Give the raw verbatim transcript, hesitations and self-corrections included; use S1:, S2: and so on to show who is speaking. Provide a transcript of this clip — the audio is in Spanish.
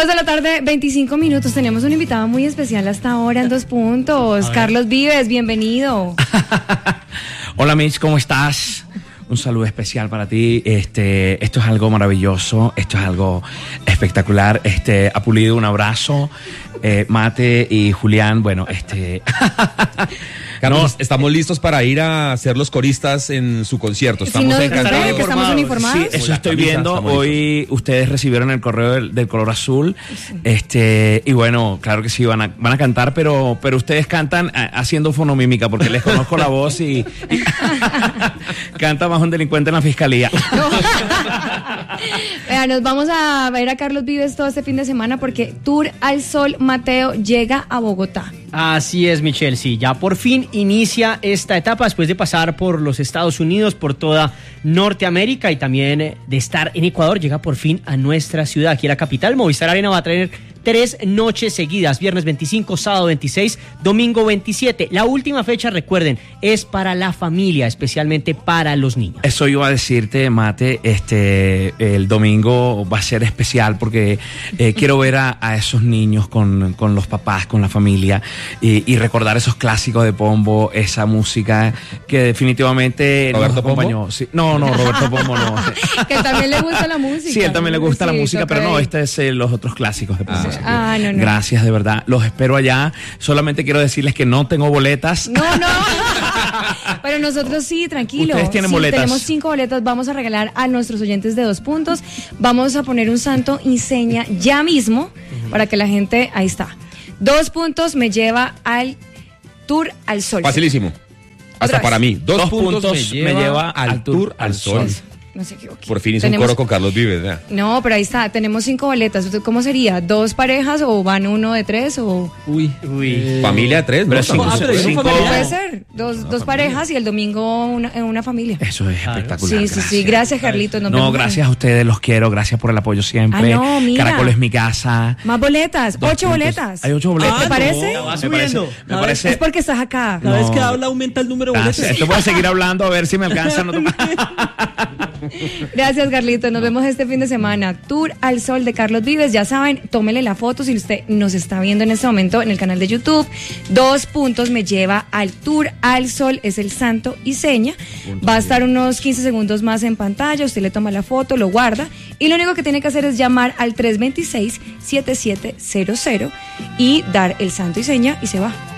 S1: Dos de la tarde, veinticinco minutos. Tenemos un invitado muy especial hasta ahora en Dos Puntos. Carlos Vives, bienvenido.
S2: Hola Mitch, ¿cómo estás? Un saludo especial para ti. Este, esto es algo maravilloso, esto es algo espectacular. Este, Apulido, un abrazo. Eh, Mate y Julián, bueno, este.
S3: Carlos, no, estamos listos para ir a ser los coristas en su concierto. Estamos
S1: si
S3: encantados.
S1: Que estamos uniformados.
S2: Sí, eso estoy viendo. Hoy ustedes recibieron el correo del, del color azul. Sí. Este, y bueno, claro que sí, van a, van a cantar, pero, pero ustedes cantan haciendo fonomímica, porque les conozco la voz y, y canta más un delincuente en la fiscalía.
S1: No. Vea, nos vamos a ver a Carlos Vives todo este fin de semana porque Tour al Sol Mateo llega a Bogotá.
S4: Así es, Michelle, sí, ya por fin inicia esta etapa después de pasar por los Estados Unidos, por toda Norteamérica y también de estar en Ecuador, llega por fin a nuestra ciudad, aquí a la capital. Movistar Arena va a tener tres noches seguidas, viernes veinticinco, sábado veintiséis, domingo veintisiete. La última fecha, recuerden, es para la familia, especialmente para los niños.
S2: Eso iba a decirte, Mate, este, el domingo va a ser especial porque eh, quiero ver a, a esos niños con, con los papás, con la familia y, y recordar esos clásicos de Pombo, esa música que definitivamente
S3: ¿Roberto
S2: nos acompañó.
S3: Pombo?
S2: Sí, no, no, Roberto Pombo no.
S1: Que también le gusta la música.
S2: Sí, él también le gusta
S1: sí,
S2: la música, pero no,
S1: ahí.
S2: este es eh, los otros clásicos de Pombo.
S3: Ah.
S1: Ah, no, no.
S2: Gracias, de verdad. Los espero allá. Solamente quiero decirles que no tengo boletas.
S1: No, no. Pero nosotros sí, tranquilo.
S2: Ustedes tienen
S1: sí,
S2: boletas.
S1: Tenemos cinco boletas. Vamos a regalar a nuestros oyentes de Dos Puntos. Vamos a poner un santo y seña ya mismo uh-huh. para que la gente, ahí está. Dos Puntos me lleva al Tour al Sol.
S3: Facilísimo. Hasta para mí. Dos,
S2: Dos
S3: puntos,
S2: puntos
S3: me lleva,
S2: me lleva
S3: al,
S2: al
S3: Tour
S2: Tour
S3: al,
S2: al
S3: Sol.
S2: Sol.
S1: No se equivoque.
S3: Por fin hizo
S1: tenemos...
S3: un coro con Carlos Vives, ¿verdad?
S1: No, pero ahí está, tenemos cinco boletas. ¿Cómo sería? ¿Dos parejas o van uno de tres o...?
S4: Uy, uy.
S3: Eh, familia de tres, ¿no?
S2: Pero cinco,
S4: Ah, pero
S2: cinco,
S4: cinco-
S1: Puede ser, dos, no, dos parejas y el domingo una, una familia.
S2: Eso es
S4: Claro.
S2: espectacular.
S1: Sí, sí, sí. Gracias, Carlitos. Nos
S2: No,
S1: vemos.
S2: gracias a ustedes, los quiero. Gracias por el apoyo siempre.
S1: Ah, no, mira.
S2: Caracol es mi casa.
S1: Más boletas,
S2: Dos
S1: ocho
S2: puntos.
S1: boletas.
S2: Hay ocho boletas.
S1: ¿Te parece?
S4: La va
S2: Me parece,
S4: subiendo.
S2: me
S4: A ver,
S2: parece-
S1: Es porque estás acá.
S4: Cada vez
S2: No.
S4: que habla aumenta el número de
S2: Gracias.
S4: boletos.
S2: Esto voy a seguir hablando a ver si me alcanza. No
S1: Gracias, Carlitos. Nos vemos este fin de semana. Tour al Sol de Carlos Vives. Ya saben, tómele la foto si usted nos está viendo en este momento en el canal de YouTube. Dos Puntos me lleva al Tour al Sol. Es el santo y seña. Va a estar unos quince segundos más en pantalla. Usted le toma la foto, lo guarda. Y lo único que tiene que hacer es llamar al tres dos seis, siete siete cero cero y dar el santo y seña y se va.